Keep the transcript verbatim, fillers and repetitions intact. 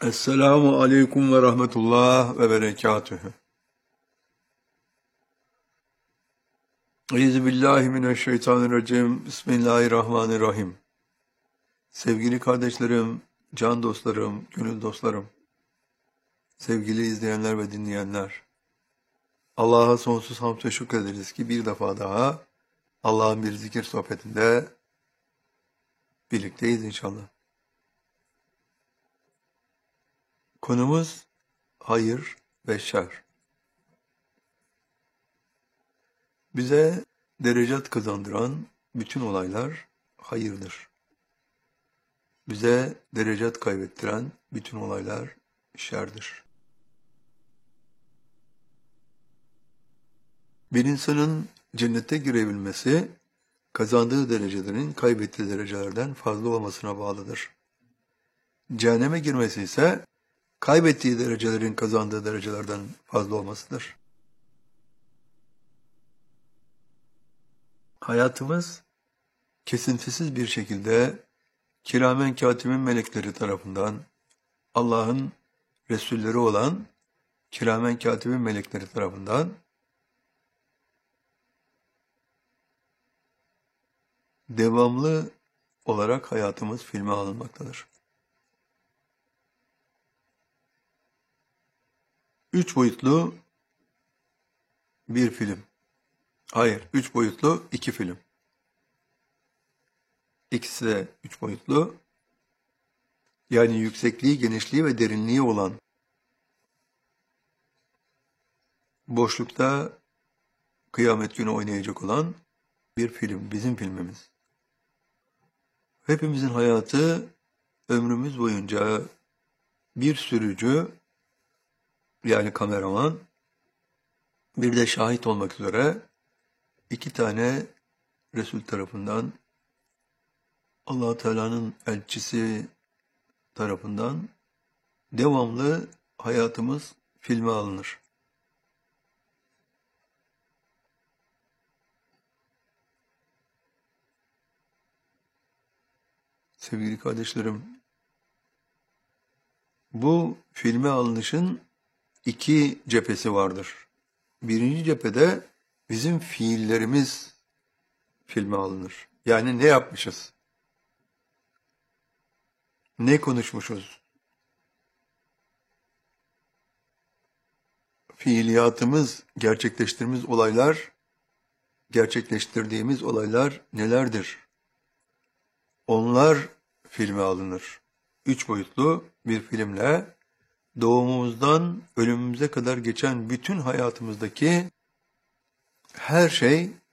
Esselamu aleyküm ve rahmetullah ve berekatühü. Euzubillahimineşşeytanirracim. Bismillahirrahmanirrahim. Sevgili kardeşlerim, can dostlarım, gönül dostlarım, sevgili izleyenler ve dinleyenler, Allah'a sonsuz hamd ve şükrederiz ki bir defa daha Allah'ın bir zikir sohbetinde birlikteyiz inşallah. Konumuz hayır ve şer. Bize derecat kazandıran bütün olaylar hayırdır. Bize derecat kaybettiren bütün olaylar şerdir. Bir insanın cennete girebilmesi, kazandığı derecelerin kaybettiği derecelerden fazla olmasına bağlıdır. Cehenneme girmesi ise, kaybettiği derecelerin kazandığı derecelerden fazla olmasıdır. Hayatımız, kesintisiz bir şekilde, kiramen katibin melekleri tarafından, Allah'ın Resulleri olan kiramen katibin melekleri tarafından devamlı olarak hayatımız filme alınmaktadır. Üç boyutlu bir film. Hayır, üç boyutlu iki film. İkisi de üç boyutlu. Yani yüksekliği, genişliği ve derinliği olan, boşlukta kıyamet günü oynayacak olan bir film, bizim filmimiz. Hepimizin hayatı ömrümüz boyunca bir sürücü, yani kameraman, bir de şahit olmak üzere iki tane Resul tarafından, Allah Teala'nın elçisi tarafından devamlı hayatımız filme alınır. Sevgili kardeşlerim, bu filme alınışın iki cephesi vardır. Birinci cephede bizim fiillerimiz filme alınır. Yani ne yapmışız? Ne konuşmuşuz? Fiiliyatımız, gerçekleştirdiğimiz olaylar, gerçekleştirdiğimiz olaylar nelerdir? Onlar filme alınır. Üç boyutlu bir filmle doğumumuzdan ölümümüze kadar geçen bütün hayatımızdaki her şey